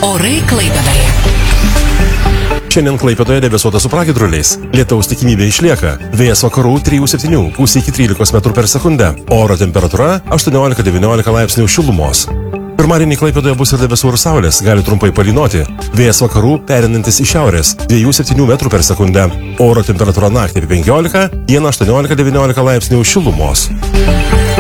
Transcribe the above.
Orai Klaipėdoje. Šiandien Klaipėdoje debesuota su pragiedruliais. Lietaus tikimybė išlieka. Vėjas vakarų 3–7, gūsiai iki 13 metrų per sekundę. Oro temperatūra 18–19 laipsnių šilumos. Pirmadienį Klaipėdoje bus ir debesų ir saulės, gali trumpai palynoti. Vėjas vakarų pereinantis į šiaurės 2–7 metrų per sekundę. Oro temperatūra naktį apie 15, dieną 18–19 laipsnių šilumos.